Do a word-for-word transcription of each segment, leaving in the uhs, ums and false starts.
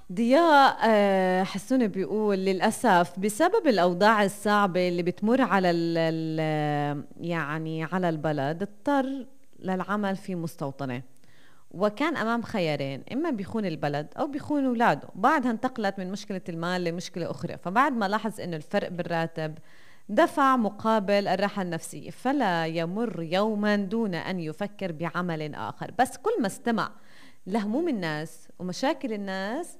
ضياء آه، حسوني بيقول للأسف بسبب الأوضاع الصعبة اللي بتمر على ال ال يعني على البلد اضطر للعمل في مستوطنة، وكان أمام خيارين: إما بيخون البلد أو بيخون أولاده. بعدها انتقلت من مشكلة المال لمشكلة أخرى، فبعد ما لاحظ إنه الفرق بالراتب دفع مقابل الراحة النفسية، فلا يمر يوما دون أن يفكر بعمل آخر. بس كل ما استمع لهموم الناس ومشاكل الناس،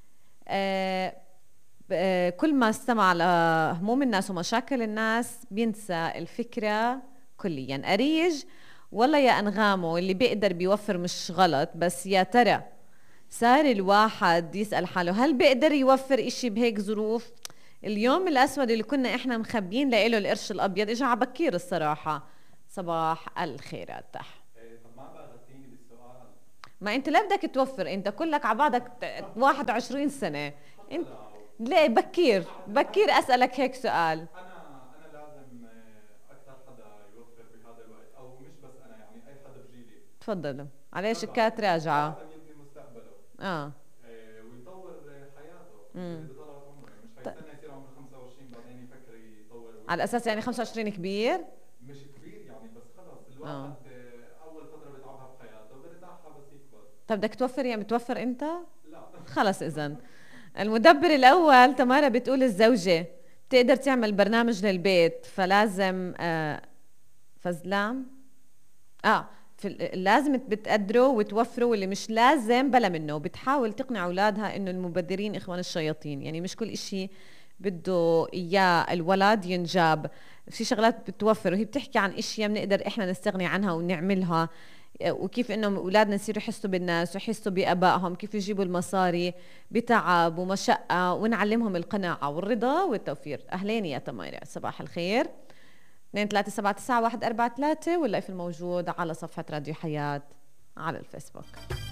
آه، آه، كل ما استمع لهموم الناس ومشاكل الناس بينسى الفكرة كليا. أريج: والله يا أنغامو، اللي بيقدر بيوفر مش غلط، بس يا ترى صار الواحد يسأل حاله هل بيقدر يوفر إشي بهيك ظروف؟ اليوم الأسود اللي كنا إحنا مخبيين لإله القرش الأبيض إجا على بكير الصراحة. صباح الخيرات. إيه، طب ما بقى غطيني بالسؤال. ما انت لا بدك توفر، انت كلك على بعضك ت- واحد وعشرين سنة. حتى انت لو ليه بكير يعني بكير انا اسألك هيك سؤال؟ انا انا لازم آه، اكثر حدا يوفر بهذا الوقت، او مش بس انا، يعني اي حدا بجيلي. تفضلوا عليه يلا، شيكات راجعة. لازم يبني مستقبله. اه. آه، ويطور آه، حياته امم بطلعة عمره، مش ط- حيستنى يصير عمره خمسة وعشرين بعدين يفكر يطور على ويبني اساس يعني خمسة مستقبله. وعشرين كبير. مش كبير يعني، بس خلص اه. الواحد آه، اول فترة بيتعبها بحياته برتاحها بس يكبر. طب بدك توفر، يعني بتوفر انت؟ لا. خلص اذا المدبر الاول تمارا بتقول الزوجة بتقدر تعمل برنامج للبيت فلازم آه فزلام. اه. في ال- لازم بتقدروا وتوفروا، واللي مش لازم بلا منه. بتحاول تقنع اولادها انه المبذرين اخوان الشياطين، يعني مش كل اشي بده اياه الولد ينجاب. في شغلات بتوفر، وهي بتحكي عن اشياء بنقدر احنا نستغني عنها ونعملها. آه، وكيف انهم اولادنا يصيروا يحسوا بالناس ويحسوا بابائهم، كيف يجيبوا المصاري بتعب ومشقة، ونعلمهم القناعة والرضا والتوفير. اهلين يا تميرة، صباح الخير. اثنين ثلاثة سبعة تسعة واحد أربعة ثلاثة، ولا في الموجود على صفحة راديو حياة على الفيسبوك.